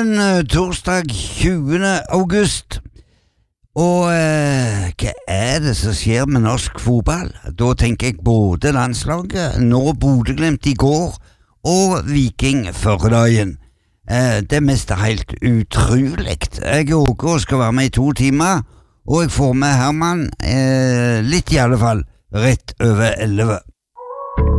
morgen, torsdag 20. august. Og hva er det som skjer med norsk fotball? Da tenker jeg både landslaget, nå Bodø/Glimt i går, og Viking forrige dagen. Det mest er helt utrolig. Jeg er Åge og skal være med i 2 timer, og jeg får med Herman, litt i alle fall, rett over 11.